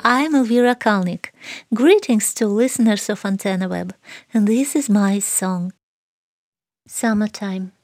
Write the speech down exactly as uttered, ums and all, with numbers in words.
I'm Elvira Kalnik. Greetings to listeners of Antenna Web, and this is my song, Summertime.